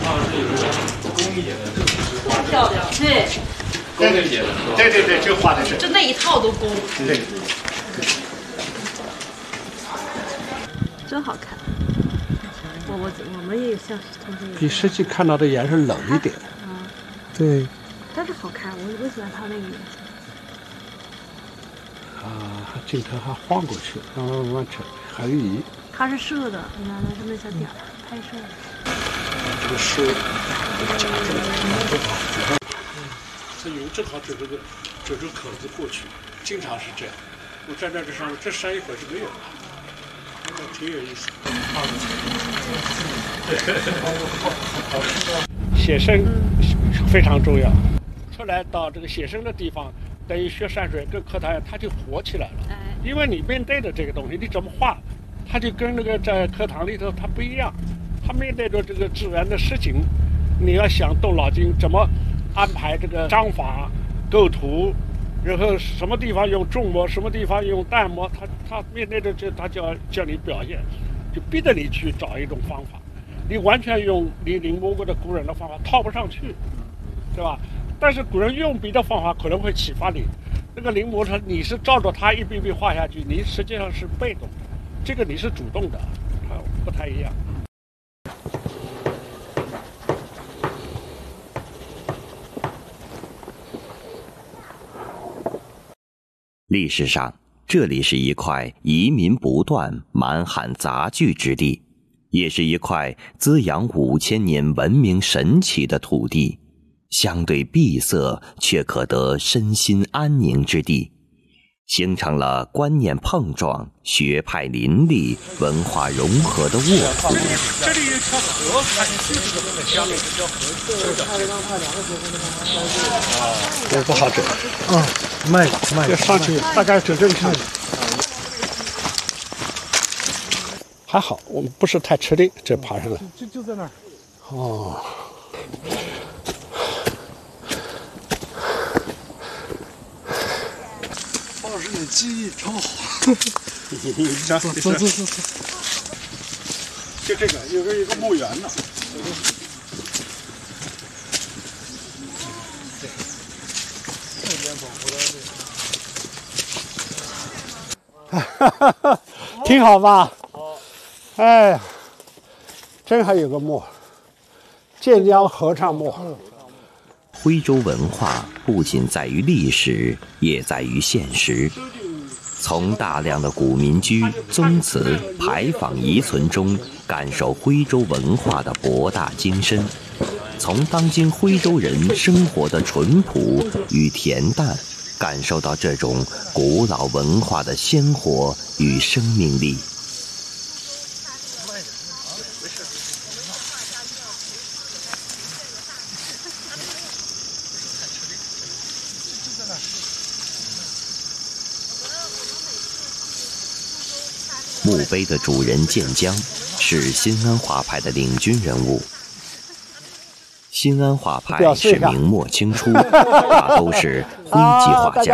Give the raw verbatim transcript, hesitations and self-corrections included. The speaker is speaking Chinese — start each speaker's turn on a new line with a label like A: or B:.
A: 多漂亮！对，
B: 工人节的，对对对，就画的是，
A: 就那一套都工。
B: 对，
A: 真好看。我我我们也像同学。
C: 比实际看到的颜色冷一点。
A: 啊。
C: 对。
A: 但是好看，我我喜欢它那个颜色。
C: 啊，镜头还晃过去，慢慢慢慢扯，还有移。
A: 它是射的，你看它上面小点儿，拍摄的。
C: 这个是这个夹子，正好，这云正好走这个走这个口子过去，经常是这样。我站在这上面，这山一会儿就没有了，那个挺有意思。写生非常重要，出来到这个写生的地方。等于学山水跟课堂，它就活起来了。因为你面对的这个东西，你怎么画，它就跟那个在课堂里头它不一样。它面对着这个自然的实景，你要想动脑筋怎么安排这个章法、构图，然后什么地方用重墨，什么地方用淡墨，它它面对着这，它就要叫你表现，就逼着你去找一种方法。你完全用你临摹过的古人的方法套不上去，对吧？但是古人用笔的方法可能会启发你，那个临摹他你是照着他一笔笔画下去，你实际上是被动的，这个你是主动的，它不太一样。
D: 历史上，这里是一块移民不断、满汉杂聚之地，也是一块滋养五千年文明神奇的土地。相对闭塞却可得身心安宁之地，形成了观念碰撞、学派林立、文化融合的沃土。
C: 这里有条河，它就是这个下面这条河。这不好走。嗯，慢慢。要上去，大概走这个上去。还好，我们不是太吃力，这爬上来。
E: 就就在那儿。
C: 哦。
E: 老师，你记忆超好。
C: 走
E: 走走走走。
C: 就这个，有个一个墓园呢。哈哈哈，挺好吧？好。哎呀，真还有个墓，建江合唱墓。
D: 徽州文化不仅在于历史，也在于现实。从大量的古民居、宗祠、牌坊遗存中，感受徽州文化的博大精深；从当今徽州人生活的淳朴与恬淡，感受到这种古老文化的鲜活与生命力。墓碑的主人建江是新安画派的领军人物。新安画派是明末清初，大都是徽籍画家。